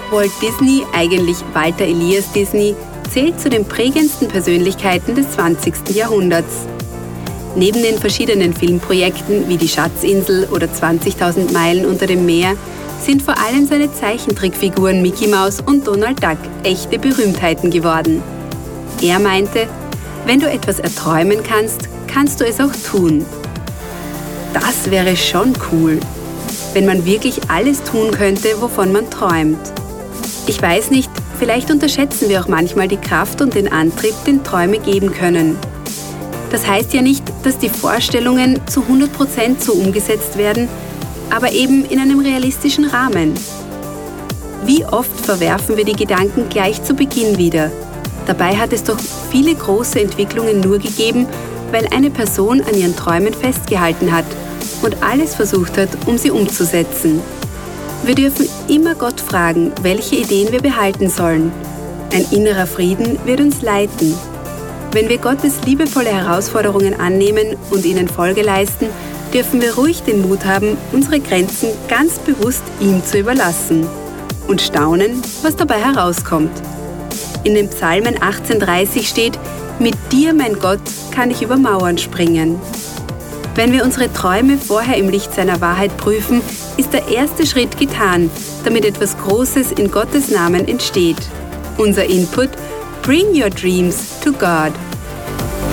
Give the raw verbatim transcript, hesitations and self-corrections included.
Walt Disney, eigentlich Walter Elias Disney, zählt zu den prägendsten Persönlichkeiten des zwanzigsten Jahrhunderts. Neben den verschiedenen Filmprojekten wie Die Schatzinsel oder zwanzigtausend Meilen unter dem Meer sind vor allem seine Zeichentrickfiguren Mickey Mouse und Donald Duck echte Berühmtheiten geworden. Er meinte, wenn du etwas erträumen kannst, kannst du es auch tun. Das wäre schon cool, wenn man wirklich alles tun könnte, wovon man träumt. Ich weiß nicht, vielleicht unterschätzen wir auch manchmal die Kraft und den Antrieb, den Träume geben können. Das heißt ja nicht, dass die Vorstellungen zu hundert Prozent so umgesetzt werden, aber eben in einem realistischen Rahmen. Wie oft verwerfen wir die Gedanken gleich zu Beginn wieder? Dabei hat es doch viele große Entwicklungen nur gegeben, weil eine Person an ihren Träumen festgehalten hat und alles versucht hat, um sie umzusetzen. Wir dürfen immer Gott fragen, welche Ideen wir behalten sollen. Ein innerer Frieden wird uns leiten. Wenn wir Gottes liebevolle Herausforderungen annehmen und ihnen Folge leisten, dürfen wir ruhig den Mut haben, unsere Grenzen ganz bewusst ihm zu überlassen und staunen, was dabei herauskommt. In den Psalmen achtzehn dreißig steht: Mit dir, mein Gott, kann ich über Mauern springen. Wenn wir unsere Träume vorher im Licht seiner Wahrheit prüfen, ist der erste Schritt getan, damit etwas Großes in Gottes Namen entsteht. Unser Input: Bring your dreams to God.